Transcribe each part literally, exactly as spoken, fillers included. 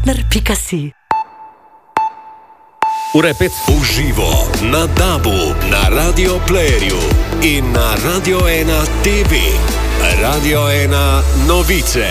partner pika si. Ure pet v živo na Dabu, na Radio Playerju in na Radio ena T V. Radio ena novice.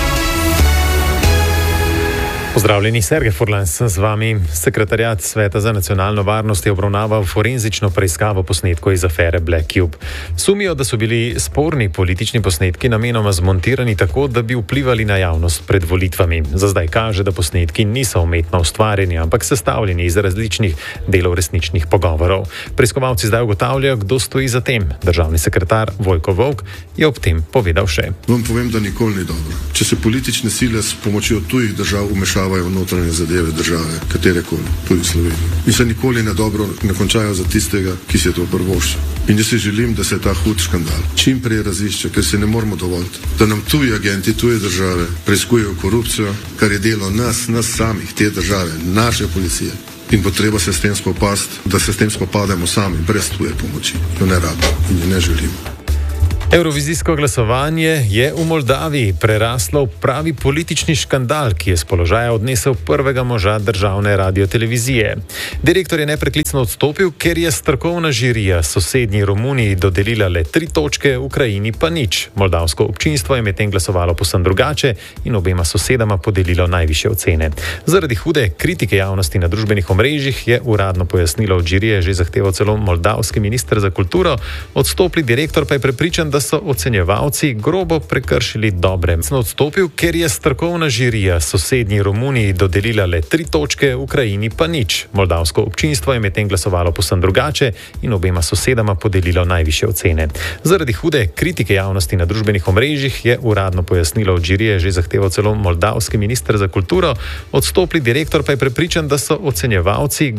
Pozdravljeni, Sergej Furlan sem z vami. Sekretariat Sveta za nacionalno varnost je obravnaval forenzično preiskavo posnetkov iz afere Black Cube. Sumijo, da so bili sporni politični posnetki namenoma zmontirani tako, da bi vplivali na javnost pred volitvami. Za zdaj kaže, da posnetki niso umetno ustvarjeni, ampak sestavljeni iz različnih delov resničnih pogovorov. Preiskovalci zdaj ugotavljajo, kdo stoji za tem. Državni sekretar Vojko Volk je ob tem povedal še. Vam povem, da nikoli ni dobro, če se politične sile s pomočjo tujih držav umešavajo v notranje zadeve države, katerekoli, tudi Slovenije. In se nikoli ne dobro ne končajo za tistega, ki si je to prvoščil. In jaz si želim, da se ta hud škandal čim prej razišče, ker se ne moramo dovoliti, da nam tuji agenti, tuje države preiskujejo korupcijo, kar je delo nas, nas samih, te države, naše policije. In bo treba se s tem spopasti, da se s tem spopademo sami, brez tuje pomoči. Jo ne rabimo in jo ne želimo. Evrovizijsko glasovanje je v Moldaviji preraslo v pravi politični škandal, ki je s položaja odnesel prvega moža državne radiotelevizije. Direktor je nepreklicno odstopil, ker je strokovna žirija sosednji Romuniji dodelila le tri točke, Ukrajini pa nič. Moldavsko občinstvo je medtem glasovalo povsem drugače in obema sosedama podelilo najvišje ocene. Zaradi hude kritike javnosti na družbenih omrežjih je uradno pojasnilo od žirije že zahteval celo moldavski minister za kulturo, odstopli direktor pa je prepričan, da so ocenjevalci grobo prekršili dobre. Sem odstopil, ker je strokovna žirija sosednji Romuniji dodelila le tri točke, Ukrajini pa nič. Moldavsko občinstvo je medtem glasovalo povsem drugače in obema sosedama podelilo najvišje ocene. Zaradi hude kritike javnosti na družbenih omrežjih je uradno pojasnilo od žirije že zahteval celo moldavski minister za kulturo, odstopli direktor pa je prepričan, da so ocenjevalci